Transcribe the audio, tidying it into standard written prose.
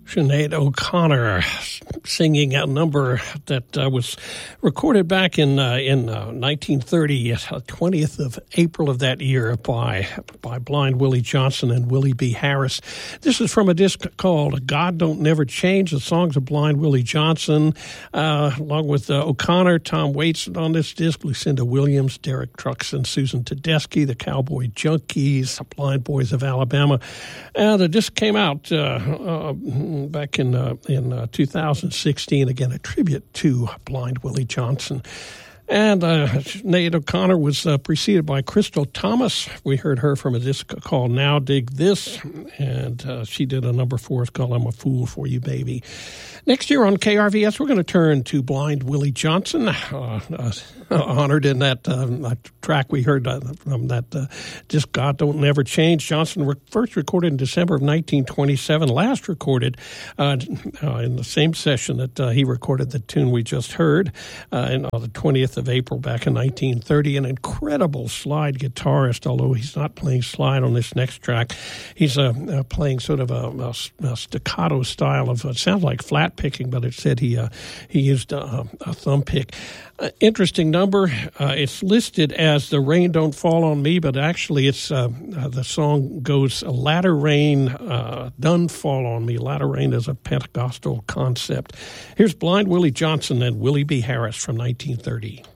Sinead O'Connor singing a number that was recorded back in 1930, 20th of April of that year by Blind Willie Johnson and Willie B. Harris. This is from a disc called God Don't Never Change, the songs of Blind Willie Johnson, along with O'Connor, Tom Waits on this disc, Lucinda Williams, Derek Trucks, and Susan Tedeschi, the Cowboy Junkies, Blind Boys of Alabama. The disc came out back in 2016, again, a tribute to Blind Willie Johnson. And Sinead O'Connor was preceded by Crystal Thomas. We heard her from a disc called Now Dig This, and she did a number for us called I'm a Fool for You, Baby. Next year on KRVS, we're going to turn to Blind Willie Johnson, honored in that track we heard from that disc, God Don't Never Change. Johnson first recorded in December of 1927, last recorded in the same session that he recorded the tune we just heard, on the 20th of April back in 1930. An incredible slide guitarist, although he's not playing slide on this next track. He's playing sort of a staccato style of, it sounds like flat picking, but it said he used a thumb pick. Interesting number. It's listed as The Rain Don't Fall on Me, but actually it's the song goes Latter Rain Done Fall on Me. Latter Rain is a Pentecostal concept. Here's Blind Willie Johnson and Willie B. Harris from 1930.